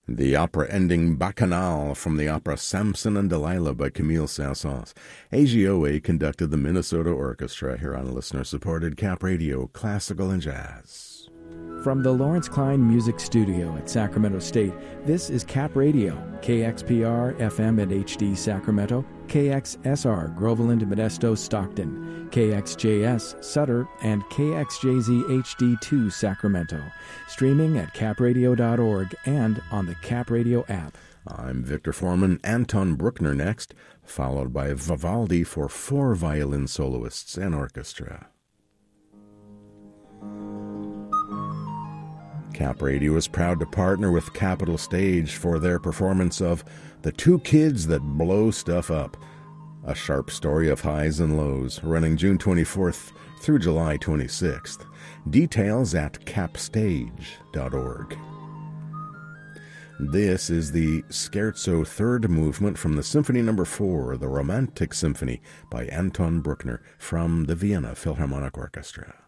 The opera-ending Bacchanal from the opera Samson and Delilah by Camille Saint-Saëns. AGOA conducted the Minnesota Orchestra here on listener-supported Cap Radio, Classical and Jazz. From the Lawrence Klein Music Studio at Sacramento State, this is Cap Radio, KXPR FM and HD Sacramento, KXSR Groveland, Modesto, Stockton, KXJS Sutter, and KXJZ HD2 Sacramento. Streaming at capradio.org and on the Cap Radio app. I'm Victor Foreman. Anton Bruckner next, followed by Vivaldi for 4 violin soloists and orchestra. Cap Radio is proud to partner with Capitol Stage for their performance of The Two Kids That Blow Stuff Up, a sharp story of highs and lows, running June 24th through July 26th. Details at capstage.org. This is the Scherzo third movement from the Symphony No. 4, the Romantic Symphony by Anton Bruckner from the Vienna Philharmonic Orchestra.